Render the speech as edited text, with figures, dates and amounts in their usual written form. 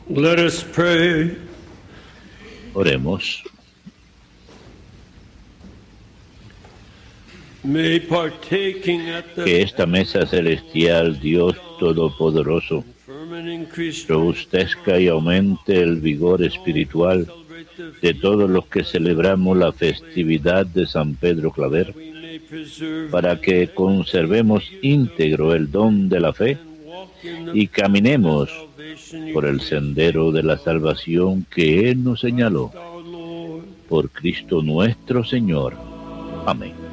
Let us pray. Oremos. May partaking at Que the esta mesa celestial, Dios Todopoderoso, firm and increased robustezca y aumente el vigor espiritual de todos los que celebramos la festividad de San Pedro Claver, we may preserve para que conservemos íntegro el don de la fe and walk in y caminemos salvation por el sendero de la salvación que Él nos señaló. our Lord. Por Cristo nuestro Señor. Amén.